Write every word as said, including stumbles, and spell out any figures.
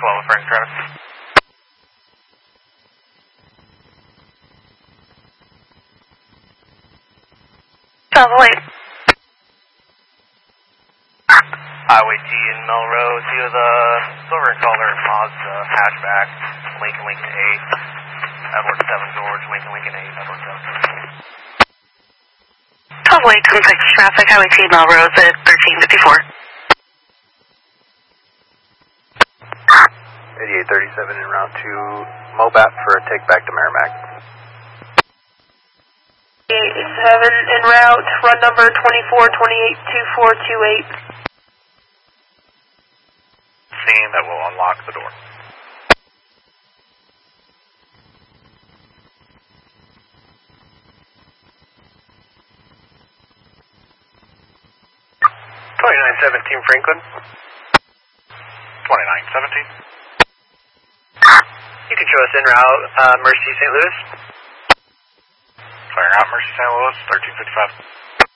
Buffalo with Frank Travis. Bravo eight. Highway T in Melrose, you have the Silver and Color Mazda hatchback, Lincoln Lincoln eight, Edward seven George, Lincoln Lincoln eight, Edward seven. Bravo eight, contact traffic, Highway T in Melrose at thirteen fifty-four. eighty-eight thirty-seven en route to Mobat for a take back to Merrimack. eight seven en route, run number twenty-four twenty-eight two four two eight. Scene that will unlock the door. twenty-nine seventeen Franklin. twenty-nine seventeen. You can show us en route, uh, Mercy Saint Louis. Firing out Mercy Saint Louis, thirteen fifty-five.